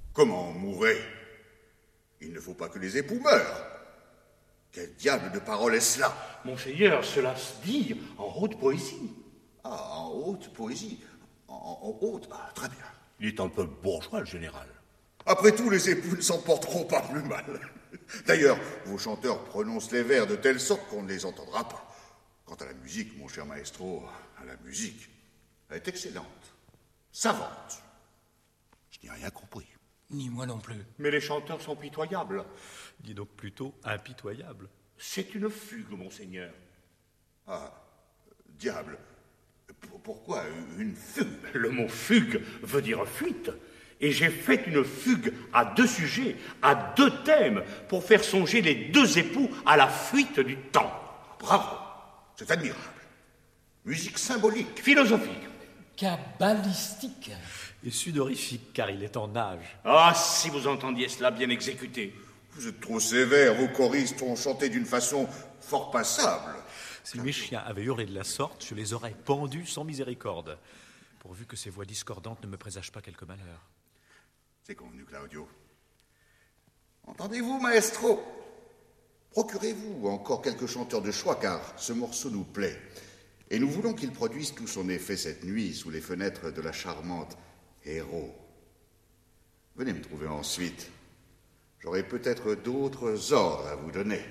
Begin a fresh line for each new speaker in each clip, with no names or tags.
Comment mourir? Il ne faut pas que les époux meurent. Quel diable de parole est cela?
Monseigneur, cela se dit en haute poésie.
Ah, en haute poésie. En haute, très bien.
Il est un peu bourgeois, le général.
Après tout, les époux ne s'en porteront pas plus mal. D'ailleurs, vos chanteurs prononcent les vers de telle sorte qu'on ne les entendra pas. Quant à la musique, mon cher maestro, la musique, elle est excellente, savante. Je n'ai rien compris.
Ni moi non plus.
Mais les chanteurs sont pitoyables.
Dis donc plutôt impitoyable.
C'est une fugue, monseigneur.
Ah, diable. Pourquoi une fugue?
Le mot fugue veut dire fuite. Et j'ai fait une fugue à 2 sujets, à 2 thèmes, pour faire songer les 2 époux à la fuite du temps.
Bravo, c'est admirable. Musique symbolique.
Philosophique.
Cabalistique.
Et sudorifique, car il est en nage.
Ah, si vous entendiez cela bien exécuté.
Vous êtes trop sévère, vos choristes ont chanté d'une façon fort passable.
Si mes chiens avaient hurlé de la sorte, je les aurais pendus sans miséricorde, pourvu que ces voix discordantes ne me présagent pas quelque malheur.
C'est convenu, Claudio. Entendez-vous, maestro? Procurez-vous encore quelques chanteurs de choix, car ce morceau nous plaît. Et nous voulons qu'il produise tout son effet cette nuit sous les fenêtres de la charmante Héro. Venez me trouver ensuite. J'aurai peut-être d'autres ordres à vous donner.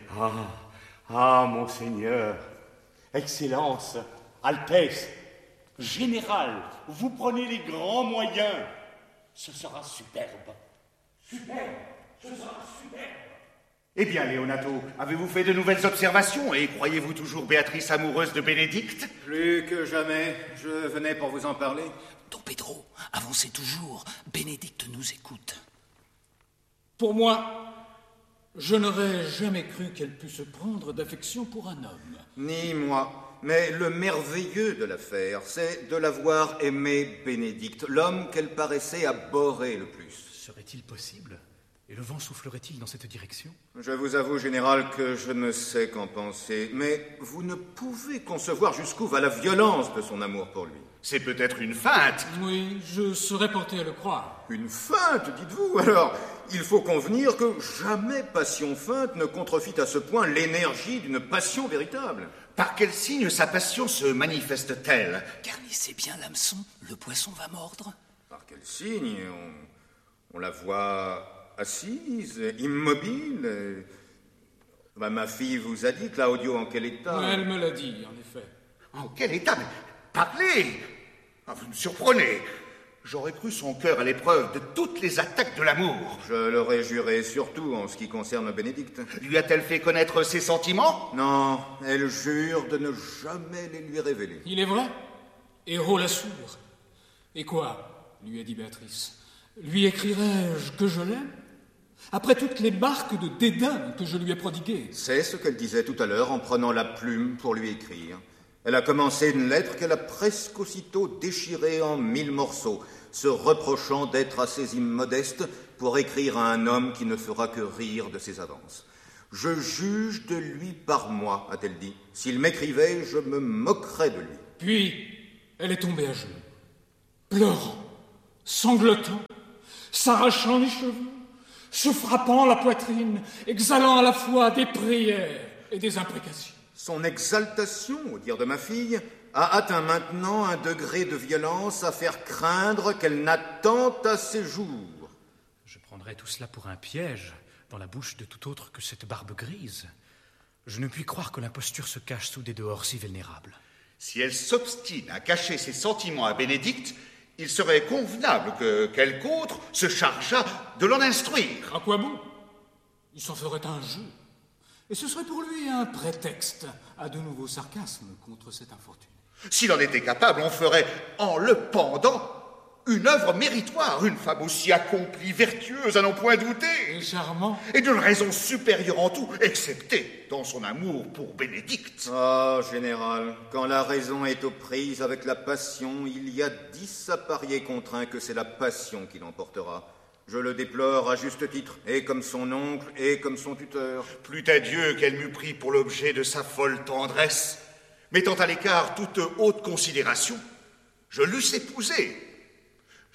Monseigneur, Excellence, Altesse, Général, vous prenez les grands moyens. Ce sera superbe. Superbe, ce sera superbe. Eh bien, Leonato, avez-vous fait de nouvelles observations et croyez-vous toujours Béatrice amoureuse de Bénédicte?
Plus que jamais. Je venais pour vous en parler.
Don Pedro, avancez toujours. Bénédicte nous écoute.
Pour moi, je n'aurais jamais cru qu'elle pût se prendre d'affection pour un homme.
Ni moi. Mais le merveilleux de l'affaire, c'est de l'avoir aimé Bénédicte, l'homme qu'elle paraissait abhorrer le plus.
Serait-il possible? Et le vent soufflerait-il dans cette direction?
Je vous avoue, Général, que je ne sais qu'en penser, mais vous ne pouvez concevoir jusqu'où va la violence de son amour pour lui.
C'est peut-être une feinte.
Oui, je serais porté à le croire.
Une feinte, dites-vous? Alors, il faut convenir que jamais passion feinte ne contrefit à ce point l'énergie d'une passion véritable.
Par quel signe sa passion se manifeste-t-elle?
Garnissez bien l'hameçon, le poisson va mordre.
Par quel signe? On la voit assise, immobile. Ma fille vous a dit, Claudio, en quel état?
Elle me l'a dit, en effet.
En quel état? Mais parlez! Vous me surprenez. J'aurais cru son cœur à l'épreuve de toutes les attaques de l'amour.
Je l'aurais juré, surtout en ce qui concerne Bénédicte.
Lui a-t-elle fait connaître ses sentiments?
Non, elle jure de ne jamais les lui révéler.
Il est vrai, Héro l'assure. Et quoi, lui a dit Béatrice, lui écrirai-je que je l'aime? Après toutes les marques de dédain que je lui ai prodiguées.
C'est ce qu'elle disait tout à l'heure en prenant la plume pour lui écrire. Elle a commencé une lettre qu'elle a presque aussitôt déchirée en 1000 morceaux, se reprochant d'être assez immodeste pour écrire à un homme qui ne fera que rire de ses avances. « Je juge de lui par moi, a-t-elle dit. S'il m'écrivait, je me moquerais de lui. »
Puis, elle est tombée à genoux, pleurant, sanglotant, s'arrachant les cheveux, se frappant la poitrine, exhalant à la fois des prières et des imprécations.
Son exaltation, au dire de ma fille, a atteint maintenant un degré de violence à faire craindre qu'elle n'attende à ses jours.
Je prendrais tout cela pour un piège dans la bouche de tout autre que cette barbe grise. Je ne puis croire que l'imposture se cache sous des dehors si vulnérables.
Si elle s'obstine à cacher ses sentiments à Bénédicte, il serait convenable que quelque autre se chargeât de l'en instruire.
À quoi bon? Il s'en ferait un jeu. Et ce serait pour lui un prétexte à de nouveaux sarcasmes contre cette infortune.
S'il en était capable, on ferait, en le pendant, une œuvre méritoire, une femme aussi accomplie, vertueuse, à n'en point douter.
Et charmant.
Et d'une raison supérieure en tout, excepté dans son amour pour Bénédicte.
Ah, Général, quand la raison est aux prises avec la passion, il y a 10 à parier contre un que c'est la passion qui l'emportera. Je le déplore à juste titre, et comme son oncle, et comme son tuteur.
Plût à Dieu qu'elle m'eût pris pour l'objet de sa folle tendresse. Mettant à l'écart toute haute considération, je l'eusse épousée.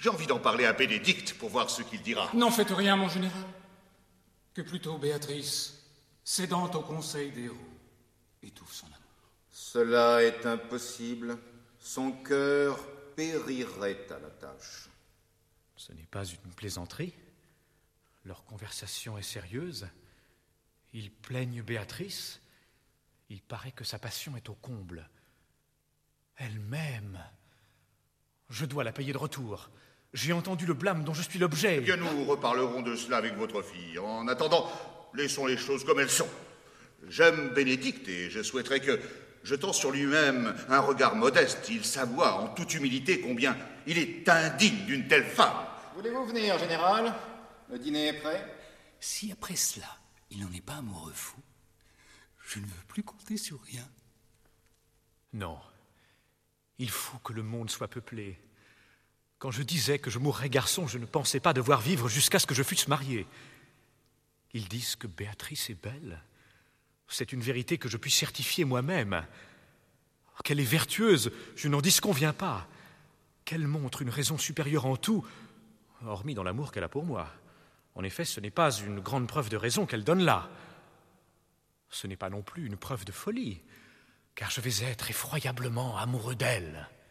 J'ai envie d'en parler à Bénédicte pour voir ce qu'il dira.
N'en faites rien, mon général. Que plutôt Béatrice, cédant au conseil des héros, étouffe son amour.
Cela est impossible. Son cœur périrait à la tâche.
Ce n'est pas une plaisanterie. Leur conversation est sérieuse. Ils plaignent Béatrice. Il paraît que sa passion est au comble. Elle m'aime. Je dois la payer de retour. J'ai entendu le blâme dont je suis l'objet.
Eh bien, nous reparlerons de cela avec votre fille. En attendant, laissons les choses comme elles sont. J'aime Bénédicte et je souhaiterais que, jetant sur lui-même un regard modeste, il s'avoue en toute humilité combien il est indigne d'une telle femme.
Voulez-vous venir, général? Le dîner est prêt?
Si après cela, il n'en est pas amoureux fou, je ne veux plus compter sur rien.
Non. Il faut que le monde soit peuplé. Quand je disais que je mourrais garçon, je ne pensais pas devoir vivre jusqu'à ce que je fusse marié. Ils disent que Béatrice est belle. C'est une vérité que je puis certifier moi-même. Qu'elle est vertueuse, je n'en disconviens pas. Qu'elle montre une raison supérieure en tout, hormis dans l'amour qu'elle a pour moi. En effet, ce n'est pas une grande preuve de raison qu'elle donne là. Ce n'est pas non plus une preuve de folie, car je vais être effroyablement amoureux d'elle.